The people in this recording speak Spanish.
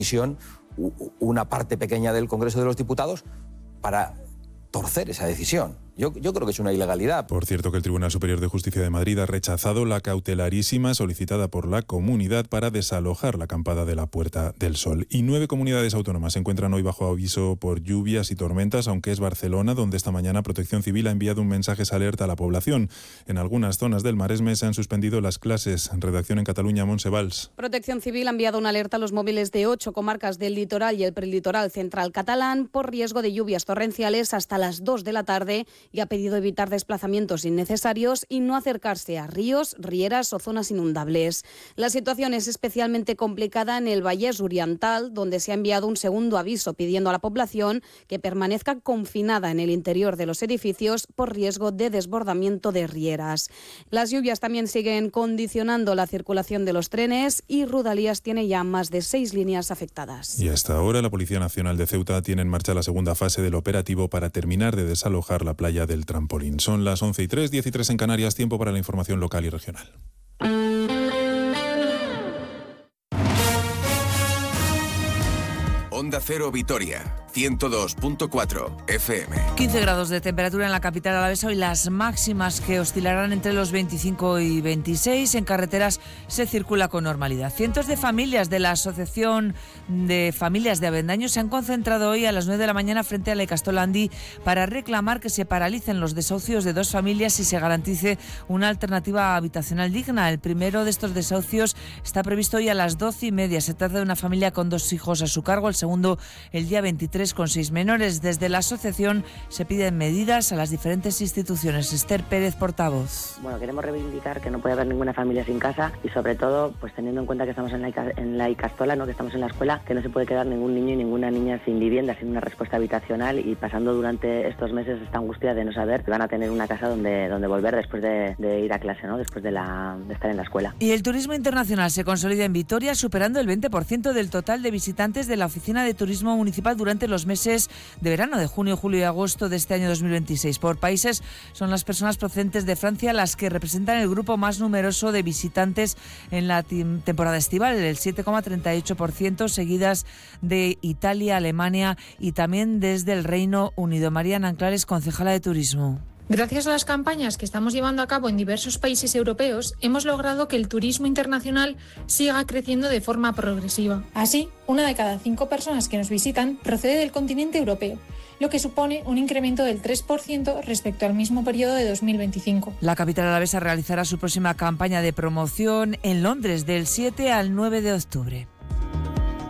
una parte pequeña del Congreso de los Diputados para torcer esa decisión. Yo creo que es una ilegalidad. Por cierto, que el Tribunal Superior de Justicia de Madrid ha rechazado la cautelarísima solicitada por la comunidad para desalojar la acampada de la Puerta del Sol. Y 9 comunidades autónomas se encuentran hoy bajo aviso por lluvias y tormentas, aunque es Barcelona donde esta mañana Protección Civil ha enviado un mensaje de alerta a la población. En algunas zonas del Maresme se han suspendido las clases. Redacción en Cataluña, Montse Valls. Protección Civil ha enviado una alerta a los móviles de 8 comarcas del litoral y el prelitoral central catalán por riesgo de lluvias torrenciales hasta las 2 de la tarde y ha pedido evitar desplazamientos innecesarios y no acercarse a ríos, rieras o zonas inundables. La situación es especialmente complicada en el Vallès Oriental, donde se ha enviado un segundo aviso pidiendo a la población que permanezca confinada en el interior de los edificios por riesgo de desbordamiento de rieras. Las lluvias también siguen condicionando la circulación de los trenes y Rodalies tiene ya más de 6 líneas afectadas. Y hasta ahora la Policía Nacional de Ceuta tiene en marcha la segunda fase del operativo para terminar de desalojar la playa del Trampolín. Son las 11:03, 10:03 en Canarias, tiempo para la información local y regional. Onda Cero Vitoria, 102.4 FM. 15 grados de temperatura en la capital alavesa, hoy las máximas que oscilarán entre los 25 y 26. En carreteras se circula con normalidad. Cientos de familias de la Asociación de Familias de Avendaño se han concentrado hoy a las 9 de la mañana frente a la Icastolandi para reclamar que se paralicen los desahucios de 2 familias y se garantice una alternativa habitacional digna. El primero de estos desahucios está previsto hoy a las 12:30. Se trata de una familia con 2 hijos a su cargo, el segundo el día 23 con 6 menores. Desde la asociación se piden medidas a las diferentes instituciones. Esther Pérez, portavoz. Bueno, queremos reivindicar que no puede haber ninguna familia sin casa y sobre todo, pues teniendo en cuenta que estamos en la Icastola, ¿no? Que estamos en la escuela, que no se puede quedar ningún niño y ninguna niña sin vivienda, sin una respuesta habitacional y pasando durante estos meses esta angustia de no saber si van a tener una casa donde volver después de ir a clase, ¿no? Después de estar en la escuela. Y el turismo internacional se consolida en Vitoria, superando el 20% del total de visitantes de la Oficina de Turismo Municipal durante los meses de verano, de junio, julio y agosto de este año 2026. Por países son las personas procedentes de Francia las que representan el grupo más numeroso de visitantes en la temporada estival, el 7,38%, seguidas de Italia, Alemania y también desde el Reino Unido. Mariana Anclares, concejala de Turismo. Gracias a las campañas que estamos llevando a cabo en diversos países europeos, hemos logrado que el turismo internacional siga creciendo de forma progresiva. Así, 1 de cada 5 personas que nos visitan procede del continente europeo, lo que supone un incremento del 3% respecto al mismo periodo de 2025. La capital alavesa realizará su próxima campaña de promoción en Londres del 7 al 9 de octubre.